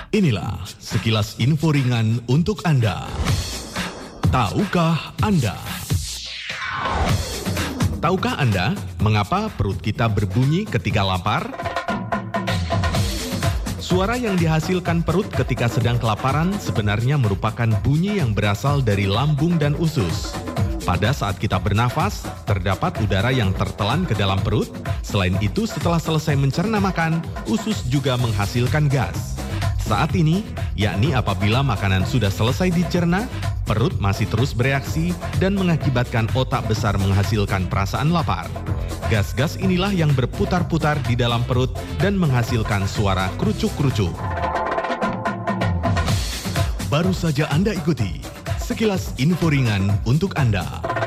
Inilah sekilas info ringan untuk Anda. Tahukah Anda? Tahukah Anda mengapa perut kita berbunyi ketika lapar? Suara yang dihasilkan perut ketika sedang kelaparan sebenarnya merupakan bunyi yang berasal dari lambung dan usus. Pada saat kita bernafas, terdapat udara yang tertelan ke dalam perut. Selain itu, setelah selesai mencerna makan, usus juga menghasilkan gas. Saat ini, yakni apabila makanan sudah selesai dicerna, perut masih terus bereaksi dan mengakibatkan otak besar menghasilkan perasaan lapar. Gas-gas inilah yang berputar-putar di dalam perut dan menghasilkan suara kerucuk-kerucuk. Baru saja Anda ikuti sekilas info ringan untuk Anda.